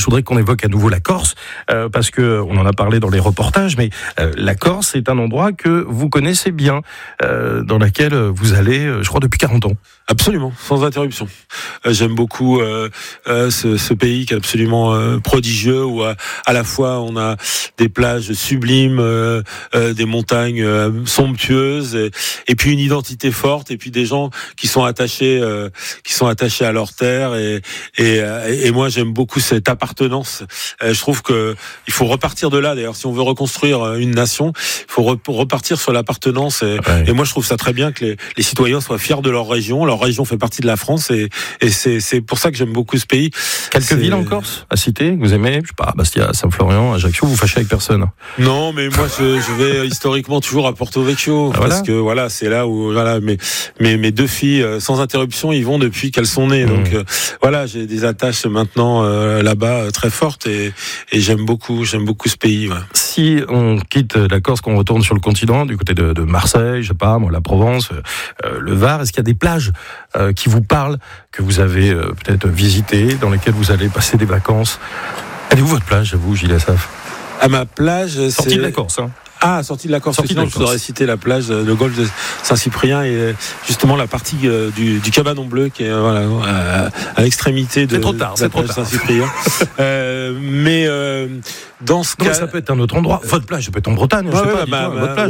je voudrais qu'on évoque à nouveau la Corse, parce que on en a parlé dans les reportages, mais la Corse est un endroit que vous connaissez bien, dans laquelle vous allez, je crois, depuis 40 ans. Absolument, sans interruption. J'aime beaucoup ce pays qui est absolument prodigieux, où à la fois on a des plages sublimes, des montagnes somptueuses, et puis une identité forte, et puis des gens qui sont attachés à leur terre, et moi j'aime beaucoup cette appartenance. Je trouve que il faut repartir de là. D'ailleurs, si on veut reconstruire une nation, il faut repartir sur l'appartenance. Et moi je trouve ça très bien que les citoyens soient fiers de leur région. Leur région fait partie de la France, et c'est pour ça que j'aime beaucoup ce pays. Quelques villes en Corse à citer que vous aimez, je sais pas, Bastia, Saint-Florian, Ajaccio, vous fâchez avec personne? Non, mais moi je vais historiquement toujours à Porto Vecchio, parce que voilà, c'est là où mes deux filles sans interruption y vont depuis qu'elles sont nées. Donc voilà, j'ai des attaches maintenant là-bas très fortes, et j'aime beaucoup ce pays. Ouais. Si on quitte la Corse, qu'on retourne sur le continent, du côté de Marseille, je sais pas, moi, la Provence, le Var, est-ce qu'il y a des plages qui vous parlent, que vous avez peut-être visitées, dans lesquelles vous allez passer des vacances? Elle est où votre plage, vous, Gilles Assaf? À ma plage, sortie de la Corse, hein. Ah, sortie de la Corse. Sinon, je vous aurais cité la plage, le golfe de Saint-Cyprien, et justement la partie du Cabanon Bleu, qui est à l'extrémité de la plage Saint-Cyprien. Mais dans ce cas, ça peut être un autre endroit. Votre plage, ça peut être en Bretagne. Votre plage.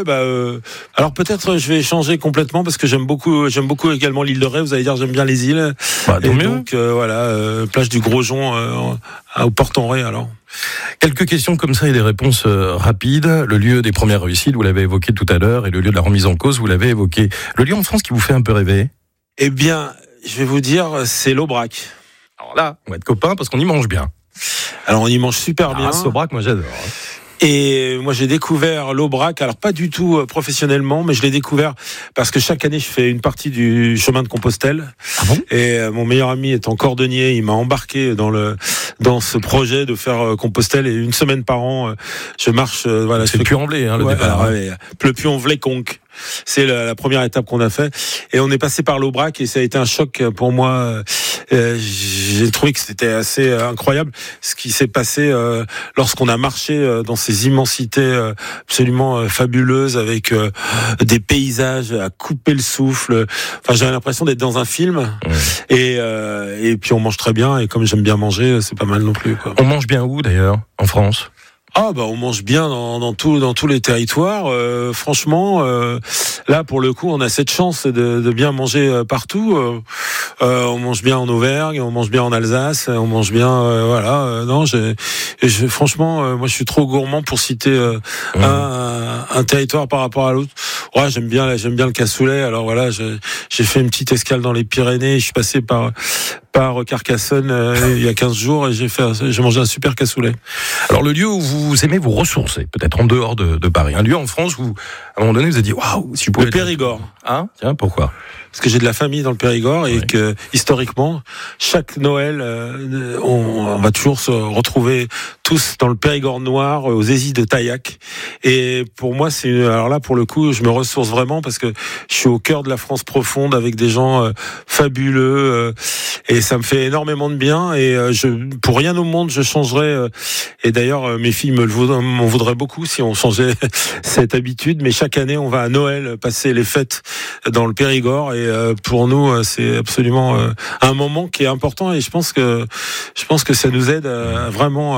Alors peut-être je vais changer complètement, parce que j'aime beaucoup également l'île de Ré. Vous allez dire, j'aime bien les îles. Donc plage du Grosjean au Port-en-Ré. Alors. Quelques questions comme ça et des réponses rapides. Le lieu des premières réussites, vous l'avez évoqué tout à l'heure, et le lieu de la remise en cause, vous l'avez évoqué. Le lieu en France qui vous fait un peu rêver? Eh bien, je vais vous dire, c'est l'Aubrac. Alors là, on va être copains parce qu'on y mange bien. Alors on y mange super bien. L'Aubrac, moi j'adore. Et moi j'ai découvert l'Aubrac, alors pas du tout professionnellement, mais je l'ai découvert parce que chaque année je fais une partie du chemin de Compostelle. Ah bon? Et mon meilleur ami étant cordonnier, il m'a embarqué dans ce projet de faire Compostelle, et une semaine par an je marche. C'est le Puy-en-Velay, le départ. Le Puy-en-Velay-Conques. C'est la première étape qu'on a fait, et on est passé par l'Aubrac, et ça a été un choc pour moi. J'ai trouvé que c'était assez incroyable ce qui s'est passé lorsqu'on a marché dans ces immensités absolument fabuleuses, avec des paysages à couper le souffle. Enfin, j'avais l'impression d'être dans un film. Et puis on mange très bien, et comme j'aime bien manger, c'est pas mal non plus, quoi. On mange bien où d'ailleurs en France? On mange bien dans tous les territoires. Franchement, là pour le coup, on a cette chance de bien manger partout. On mange bien en Auvergne, on mange bien en Alsace, on mange bien. Franchement, moi je suis trop gourmand pour citer un territoire par rapport à l'autre. Ouais, j'aime bien le cassoulet. Alors voilà, j'ai fait une petite escale dans les Pyrénées. Je suis passé par Carcassonne il y a 15 jours, et j'ai mangé un super cassoulet. Alors le lieu où vous aimez vous ressourcer, peut-être en dehors de Paris, un lieu en France où à un moment donné vous avez dit waouh, si vous pouvez. Le Périgord. Ah, tiens, pourquoi? Parce que j'ai de la famille dans le Périgord, et que historiquement, chaque Noël, on va toujours se retrouver tous dans le Périgord noir, aux Aisies de Taillac. Et pour moi, alors là, pour le coup, je me ressource vraiment, parce que je suis au cœur de la France profonde, avec des gens fabuleux, et ça me fait énormément de bien. Et pour rien au monde, je changerais. Et d'ailleurs, mes filles m'en voudraient beaucoup si on changeait cette habitude. Mais chaque année, on va à Noël passer les fêtes dans le Périgord, et pour nous, c'est absolument un moment qui est important, et je pense que ça nous aide vraiment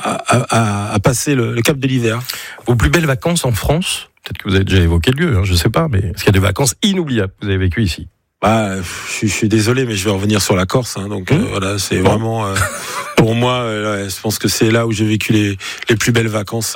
à passer le cap de l'hiver. Vos plus belles vacances en France? Peut-être que vous avez déjà évoqué le lieu, je sais pas, mais est-ce qu'il y a des vacances inoubliables que vous avez vécues ici? Je suis désolé, mais je vais revenir sur la Corse, donc voilà, c'est vraiment pour moi, je pense que c'est là où j'ai vécu les plus belles vacances.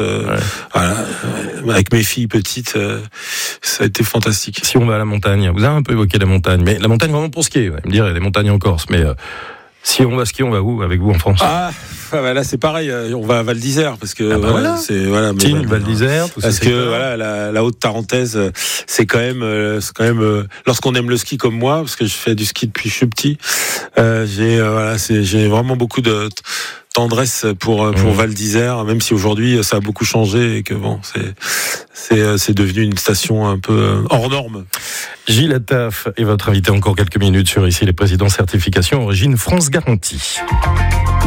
Avec mes filles petites, ça a été fantastique. Si on va à la montagne, vous avez un peu évoqué la montagne, mais la montagne vraiment pour skier, vous allez me dire, il y a des montagnes en Corse, mais si on va skier, on va où avec vous en France? Là c'est pareil, on va à Val d'Isère, parce que Val d'Isère, tout ça. Parce que la Haute-Tarentaise, c'est quand même lorsqu'on aime le ski comme moi, parce que je fais du ski depuis que je suis petit, j'ai vraiment beaucoup de tendresse pour Val d'Isère, même si aujourd'hui ça a beaucoup changé, et que c'est devenu une station un peu hors norme. Gilles Attaf est votre invité encore quelques minutes sur Ici les Présidents Certification Origine France Garantie.